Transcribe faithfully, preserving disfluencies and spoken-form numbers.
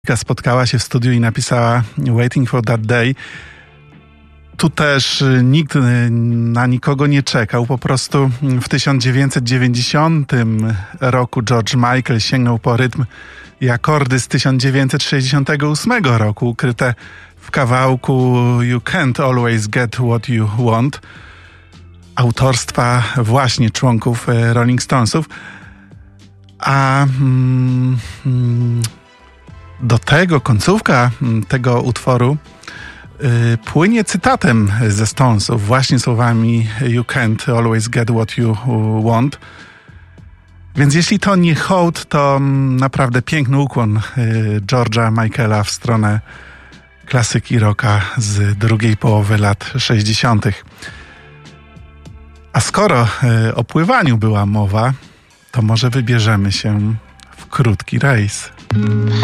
spotkała się w studiu i napisała Waiting for that day. Tu też nikt na nikogo nie czekał. Po prostu w tysiąc dziewięćset dziewięćdziesiątym roku George Michael sięgnął po rytm i akordy z tysiąc dziewięćset sześćdziesiątego ósmego roku, ukryte w kawałku You Can't Always Get What You Want, autorstwa właśnie członków Rolling Stonesów. A mm, do tego końcówka tego utworu y, płynie cytatem ze Stonesów, właśnie słowami You can't always get what you want. Więc jeśli to nie hołd, to naprawdę piękny ukłon y, George'a Michaela w stronę klasyki rocka z drugiej połowy lat sześćdziesiątych. A skoro y, o pływaniu była mowa, to może wybierzemy się w krótki rejs.